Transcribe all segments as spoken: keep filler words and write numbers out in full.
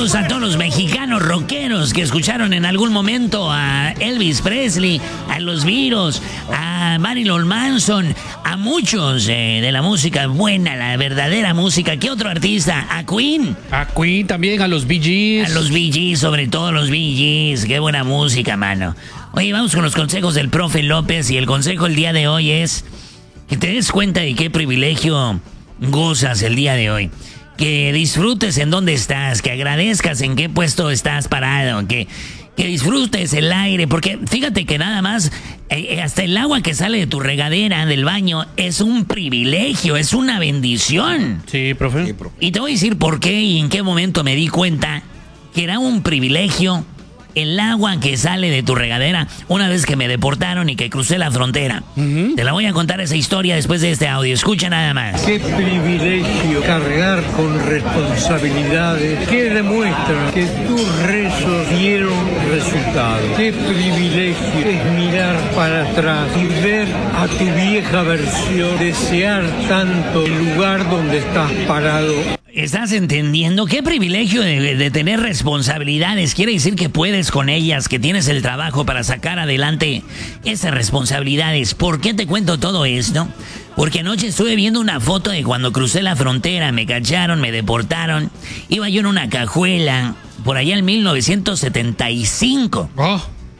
Saludos a todos los mexicanos rockeros que escucharon en algún momento a Elvis Presley, a los Beatles, a Marilyn Manson, a muchos eh, de la música buena, la verdadera música. ¿Qué otro artista? A Queen. A Queen también, a los Bee Gees. A los Bee Gees, sobre todo los Bee Gees. Qué buena música, mano. Oye, vamos con los consejos del profe López, y el consejo el día de hoy es que te des cuenta de qué privilegio gozas el día de hoy. Que disfrutes en dónde estás, que agradezcas en qué puesto estás parado, que, que disfrutes el aire, porque fíjate que nada más, eh, hasta el agua que sale de tu regadera, del baño, es un privilegio, es una bendición. Sí, profe. Sí, profe. Y te voy a decir por qué y en qué momento me di cuenta que era un privilegio el agua que sale de tu regadera una vez que me deportaron y que crucé la frontera. Uh-huh. Te la voy a contar esa historia después de este audio. Escucha nada más. Qué privilegio cargar con responsabilidades que demuestran que tus rezos dieron resultado. Qué privilegio es mirar para atrás y ver a tu vieja versión desear tanto el lugar donde estás parado. ¿Estás entendiendo? ¿Qué privilegio de, de tener responsabilidades? Quiere decir que puedes con ellas, que tienes el trabajo para sacar adelante esas responsabilidades. ¿Por qué te cuento todo esto? Porque anoche estuve viendo una foto de cuando crucé la frontera, me cacharon, me deportaron. Iba yo en una cajuela, por allá en mil novecientos setenta y cinco. Oh.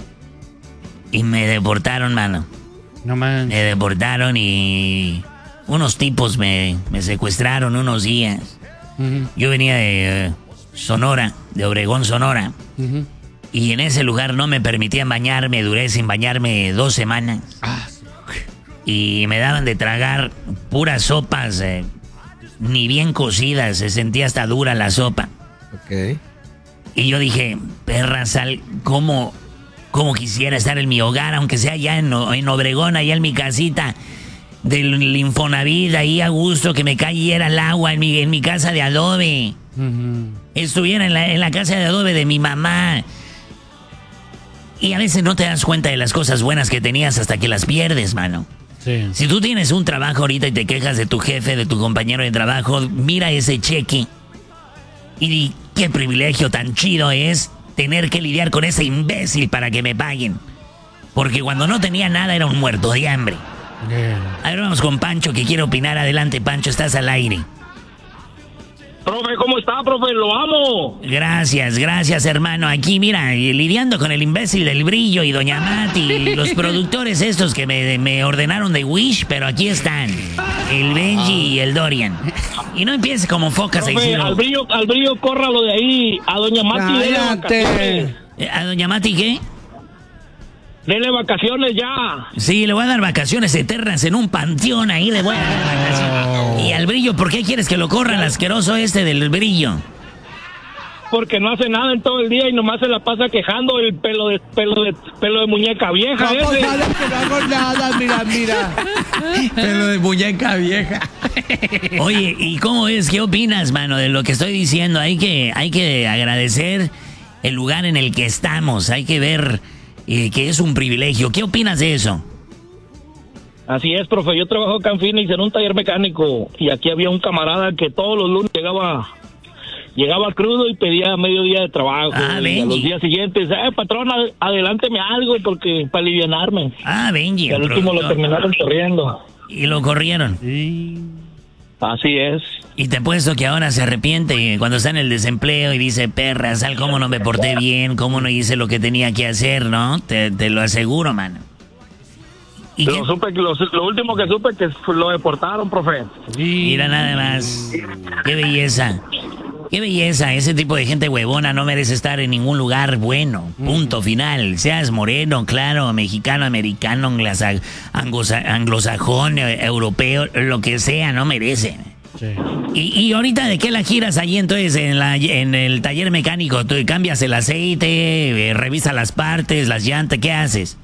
Y me deportaron, mano. No man. Me deportaron y unos tipos me, me secuestraron unos días. Uh-huh. Yo venía de uh, Sonora, de Obregón, Sonora. Uh-huh. Y en ese lugar no me permitían bañarme, duré sin bañarme dos semanas. Ah. Y me daban de tragar puras sopas, eh, ni bien cocidas, se sentía hasta dura la sopa. Ok. Y yo dije, perra sal, ¿cómo, cómo quisiera estar en mi hogar, aunque sea allá en, en Obregón, allá en mi casita del Infonavit, ahí a gusto, que me cayera el agua en mi, en mi casa de adobe. Uh-huh. Estuviera en la, en la casa de adobe de mi mamá. Y a veces no te das cuenta de las cosas buenas que tenías hasta que las pierdes, mano. Sí. Si tú tienes un trabajo ahorita y te quejas de tu jefe, de tu compañero de trabajo, mira ese cheque y di, qué privilegio tan chido es tener que lidiar con ese imbécil para que me paguen. Porque cuando no tenía nada era un muerto de hambre. Yeah. A ver, vamos con Pancho, que quiere opinar. Adelante, Pancho, estás al aire. Profe, ¿cómo está, profe? Lo amo. Gracias, gracias, hermano. Aquí, mira, lidiando con el imbécil del Brillo y Doña Mati y los productores estos que me, me ordenaron de Wish, pero aquí están, el Benji y el Dorian. Y no empieces como focas. Profe, al Brillo, al Brillo, córralo de ahí. A Doña Mati, dele vacaciones. ¿A Doña Mati qué? Dele vacaciones ya. Sí, le voy a dar vacaciones eternas en un panteón, ahí le voy a dar vacaciones. Y al Brillo, ¿por qué quieres que lo corra el asqueroso este del Brillo? Porque no hace nada en todo el día y nomás se la pasa quejando el pelo de pelo de pelo de muñeca vieja. No, ese. nada, que no hago nada, mira, mira. Pelo de muñeca vieja. Oye, ¿y cómo es? ¿Qué opinas, mano, de lo que estoy diciendo? Hay que, hay que agradecer el lugar en el que estamos. Hay que ver eh, que es un privilegio. ¿Qué opinas de eso? Así es, profe. Yo trabajo acá en Phoenix en un taller mecánico y aquí había un camarada que todos los lunes llegaba llegaba crudo y pedía medio día de trabajo. Ah, y a los días siguientes, eh, patrón, ad- adelánteme algo porque para alivianarme. Ah, Benji. Y al último lo terminaron corriendo. Y lo corrieron. Sí. Así es. Y te apuesto que ahora se arrepiente cuando está en el desempleo y dice, perra, sal, cómo no me porté bien, cómo no hice lo que tenía que hacer, ¿no? Te, te lo aseguro, mano. ¿Y Lo, qué? supe, lo, lo último que supe que lo deportaron, profe. Mira nada más. Qué belleza. Qué belleza. Ese tipo de gente huevona no merece estar en ningún lugar bueno. Punto final. Seas moreno, claro, mexicano, americano, anglosa- anglosa- anglosajón, eh, europeo, lo que sea, no merece. Sí. ¿Y, y ahorita de qué la giras ahí entonces en, la, en el taller mecánico? ¿Tú cambias el aceite, eh, revisas las partes, las llantas? ¿Qué haces?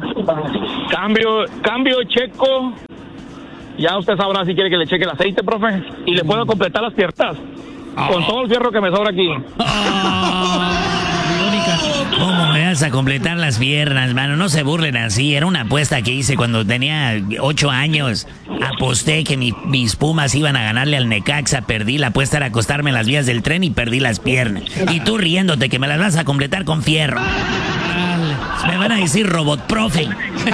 Cambio, cambio, checo. Ya usted sabrá si quiere que le cheque el aceite, profe. Y le puedo completar las piernas. Oh. Con todo el fierro que me sobra aquí. Oh, ¿Cómo me vas a completar las piernas, mano? No se burlen así. Era una apuesta que hice cuando tenía ocho años. Aposté que mi- mis Pumas iban a ganarle al Necaxa. Perdí. La apuesta era acostarme en las vías del tren y perdí las piernas. Y tú riéndote que me las vas a completar con fierro. Me van a decir robot profe.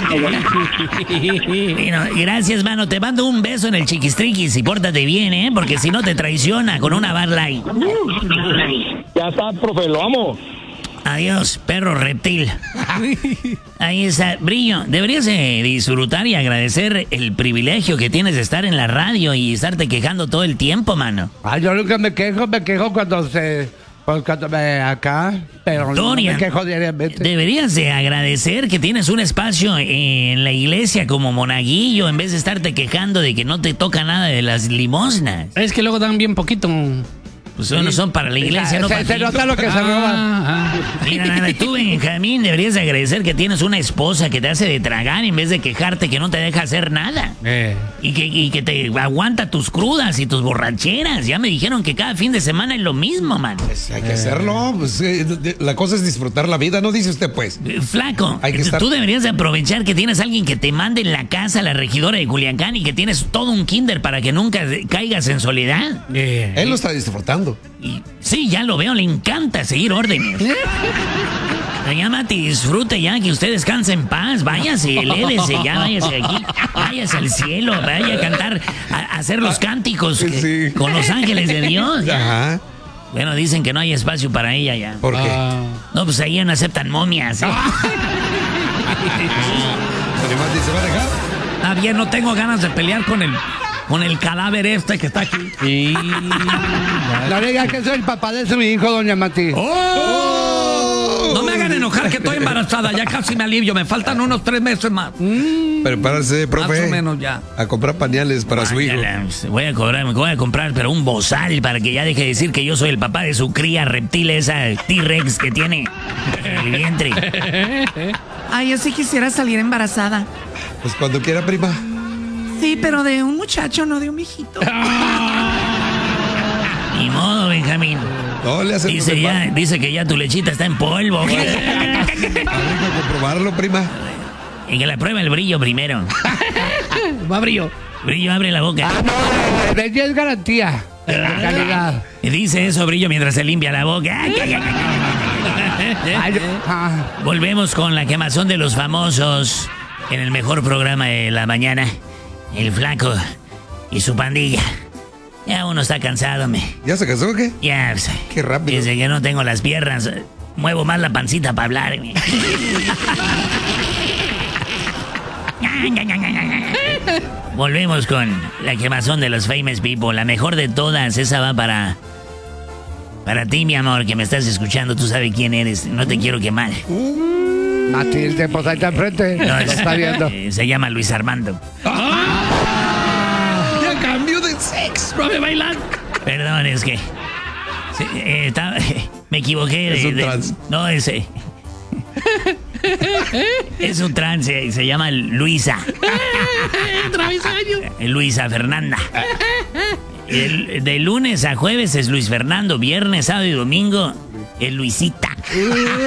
Bueno, gracias, mano. Te mando un beso en el chiquistriquis y pórtate bien, ¿eh? Porque si no te traiciona con una Bud Light. Ya está, profe, lo amo. Adiós, perro reptil. Ahí está, Brillo. Deberías eh, disfrutar y agradecer el privilegio que tienes de estar en la radio y estarte quejando todo el tiempo, mano. Ay, yo nunca me quejo, me quejo cuando se... pues cuando me acá, pero no Dorian, me quejo diariamente. Deberías de agradecer que tienes un espacio en la iglesia como monaguillo en vez de estarte quejando de que no te toca nada de las limosnas. Es que luego dan bien poquito. Pues no son para la iglesia, se, no se- para se ti. nota lo que se roban. Ah, Mira, nada, tú, Benjamín, deberías de agradecer que tienes una esposa que te hace de tragar en vez de quejarte que no te deja hacer nada. eh. Y que, y que te aguanta tus crudas y tus borracheras. Ya me dijeron que cada fin de semana es lo mismo, man. Pues hay que hacerlo. Pues, eh, de- la cosa es disfrutar la vida, ¿no dice usted, pues? Eh, Flaco, Hay que estar- tú deberías de aprovechar que tienes a alguien que te mande en la casa a la regidora de Culiacán y que tienes todo un kinder para que nunca de- caigas en soledad. Eh. Él lo está disfrutando. Y sí, ya lo veo, le encanta seguir órdenes. Doña Mati, disfrute ya, que usted descanse en paz. Váyase, elévese, ya váyase de aquí. Váyase al cielo, vaya a cantar, a, a hacer los cánticos que- Sí. con los ángeles de Dios. Ajá. Bueno, dicen que no hay espacio para ella ya. ¿Por qué? Ah. No, pues ahí no aceptan momias. ¿eh? Además, ¿se va a dejar? Ah, bien, no tengo ganas de pelear con el, con el cadáver este que está aquí. Y... No diga que soy el papá de su hijo, doña Mati. ¡Oh! No me hagan enojar que estoy embarazada, ya casi me alivio, me faltan unos tres meses más. Prepárese, profe. Más o menos ya. A comprar pañales para su hijo. Ándala, voy a cobrar, me voy a comprar, pero un bozal para que ya deje de decir que yo soy el papá de su cría reptil, esa T-Rex que tiene en el vientre. Ay, yo sí quisiera salir embarazada. Pues cuando quiera, prima. Sí, pero de un muchacho, no de un viejito. Ni modo, Benjamín. No le hacemos Dice, el ya, mal. dice que ya tu lechita está en polvo. Habría que comprobarlo, prima. Y que la pruebe el brillo primero. Va brillo. Brillo, abre la boca. Ah, no, de diez garantía. De calidad. Y dice eso, Brillo, mientras se limpia la boca. Ay, ay, ay, ay. Ay, yo- ah. Volvemos con la quemazón de los famosos en el mejor programa de la mañana. El Flaco y su pandilla. Ya uno está cansado, me. ¿Ya se casó o qué? Ya, pues, Qué rápido. desde que no tengo las piernas, muevo más la pancita para hablar. me. Volvemos con la quemazón de los famous people. La mejor de todas, esa va para... Para ti, mi amor, que me estás escuchando. Tú sabes quién eres. No te quiero quemar. Matilde, pues ahí está enfrente. No, Lo es- está viendo. eh, se llama Luis Armando. ¡Ya cambió de sexo! Profe, bailar. Perdón, es que... sí, eh, estaba- me equivoqué. Es de- un de- trans. No, ese... Es un trans, eh, se llama Luisa. Travesaño. Eh, Luisa Fernanda. El- de lunes a jueves es Luis Fernando. Viernes, sábado y domingo es Luisita.